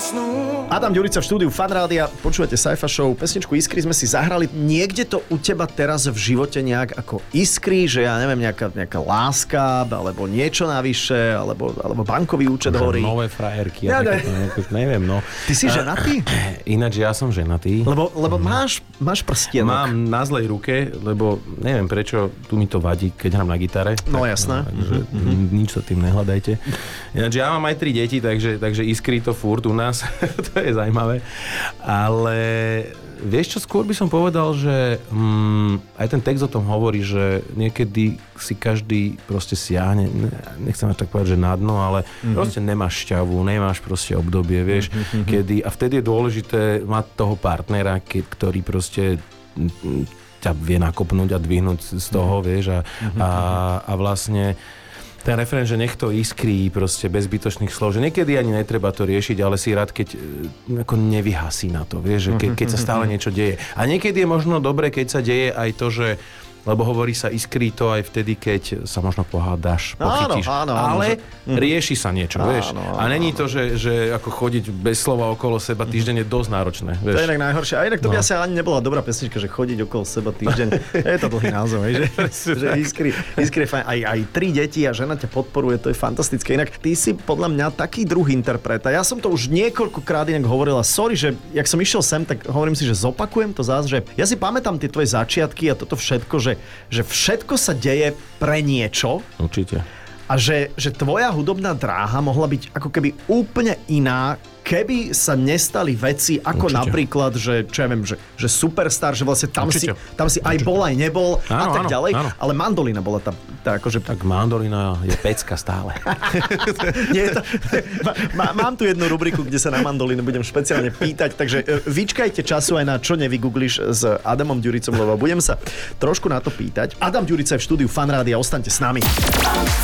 Adam Ďurica v štúdiu Fan Rádia, počúvate Sci-Fi Show, pesničku Iskry sme si zahrali. Niekde to u teba teraz v živote nejak ako iskry, že ja neviem, nejaká láska, alebo niečo navyše, alebo bankový účet horí. Nové frajerky, neviem, no. Ty si ženatý? Ináč ja som ženatý. Lebo máš prstienok. Mám na zlej ruke, lebo neviem prečo, tu mi to vadí, keď hrám na gitare. No jasné. Takže nič sa tým nehľadajte. Ináč ja mám aj 3 deti, takže iskry to furt u nás. To je zaujímavé. Ale vieš čo, skôr by som povedal, že aj ten text o tom hovorí, že niekedy si každý proste siahne, nechcem až tak povedať, že na dno, ale proste nemáš šťavu, nemáš proste obdobie, vieš, kedy, a vtedy je dôležité mať toho partnera, ktorý proste ťa vie nakopnúť a dvihnúť z toho, vieš, a vlastne ten referent, že nech to iskrí proste bez zbytočných slov, že niekedy ani netreba to riešiť, ale si rád, keď ako nevyhasí na to, vieš, že keď sa stále niečo deje. A niekedy je možno dobre, keď sa deje aj to, že lebo hovorí sa, iskrí to aj vtedy, keď sa možno pohádaš, pochytíš. Áno, ale rieši sa niečo, vieš. A není to, že ako chodiť bez slova okolo seba týždeň je dosť náročné, vieš. To je inak najhoršie. A inak to by asi ani nebola dobrá pesnička, že chodiť okolo seba týždeň. Je to dlhý názov, že iskry je fajn. Aj 3 deti a žena ťa podporuje, to je fantastické. Inak ty si podľa mňa taký druh interpreta. Ja som to už niekoľkokrát inak hovorila. Sorry, že jak som išiel sem, tak hovorím si, že zopakujem to zás, že ja si pamätám tie tvoje začiatky a toto všetko, že všetko sa deje pre niečo. Určite. A že tvoja hudobná dráha mohla byť ako keby úplne iná, keby sa nestali veci ako napríklad, že čo ja viem, že Superstar, že vlastne tam si aj bol, aj nebol a tak ďalej. Áno. Ale mandolina bola tá akože... Tak mandolina je pecka stále. Nie, mám tu jednu rubriku, kde sa na mandolinu budem špeciálne pýtať, takže vyčkajte času aj na čo nevygoogliš s Adamom Ďuricom, lebo budem sa trošku na to pýtať. Adam Ďurica je v štúdiu Fan Rádia, ostaňte s nami.